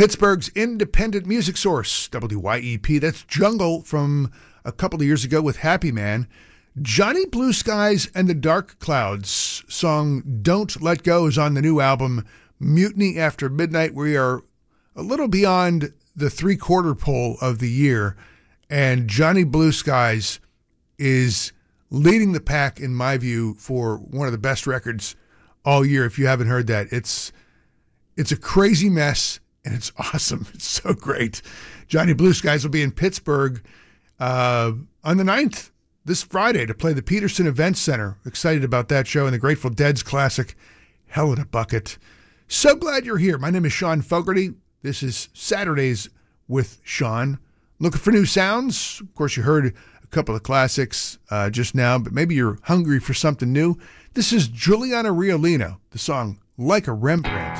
Pittsburgh's independent music source, WYEP. That's Jungle from a couple of years ago with Happy Man. Johnny Blue Skies and the Dark Clouds song Don't Let Go is on the new album Mutiny After Midnight. We are a little beyond the three-quarter pole of the year, and Johnny Blue Skies is leading the pack, in my view, for one of the best records all year. If you haven't heard that, it's a crazy mess, and it's awesome. It's so great. Johnny Blue Skies will be in Pittsburgh on the 9th, this Friday, to play the Peterson Events Center. Excited about that show and the Grateful Dead's classic, Hell in a Bucket. So glad you're here. My name is Sean Fogarty. This is Saturdays with Sean. Looking for new sounds? Of course, you heard a couple of classics just now, but maybe you're hungry for something new. This is Giuliano Riolino, the song Like a Rembrandt.